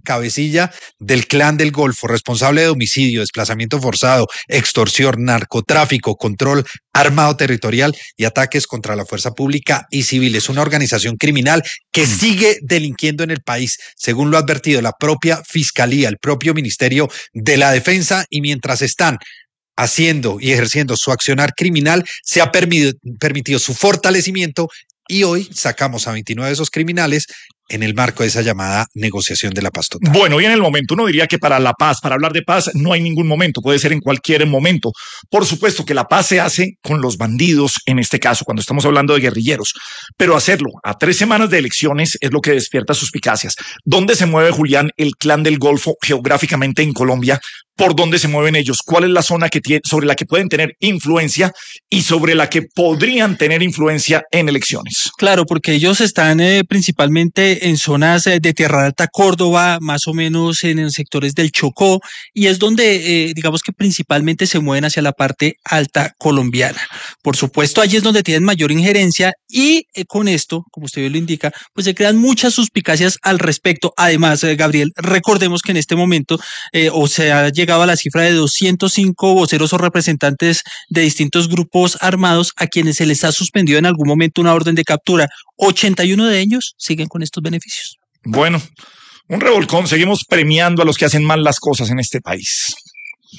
cabecilla del Clan del Golfo, responsable de homicidio, desplazamiento forzado, extorsión, narcotráfico, control armado territorial y ataques contra la fuerza pública y civil. Es una organización criminal que sigue delinquiendo en el país, según lo ha advertido la propia Fiscalía, el propio Ministerio de la Defensa, y mientras están haciendo y ejerciendo su accionar criminal, se ha permitido su fortalecimiento y hoy sacamos a 29 de esos criminales en el marco de esa llamada negociación de la paz total. Bueno, y en el momento, uno diría que para la paz, para hablar de paz, no hay ningún momento, puede ser en cualquier momento. Por supuesto que la paz se hace con los bandidos, en este caso, cuando estamos hablando de guerrilleros, pero hacerlo a 3 semanas de elecciones es lo que despierta suspicacias. ¿Dónde se mueve, Julián, el Clan del Golfo geográficamente en Colombia? ¿Por dónde se mueven ellos? ¿Cuál es la zona sobre la que pueden tener influencia y sobre la que podrían tener influencia en elecciones? Claro, porque ellos están principalmente en zonas de Tierra Alta, Córdoba, más o menos en sectores del Chocó, y es donde digamos que principalmente se mueven hacia la parte alta colombiana. Por supuesto, allí es donde tienen mayor injerencia y con esto, como usted lo indica, pues se crean muchas suspicacias al respecto. Además, Gabriel, recordemos que en este momento se ha llegado a la cifra de 205 voceros o representantes de distintos grupos armados a quienes se les ha suspendido en algún momento una orden de captura. 81 de ellos siguen con estos beneficios. Bueno, un revolcón. Seguimos premiando a los que hacen mal las cosas en este país.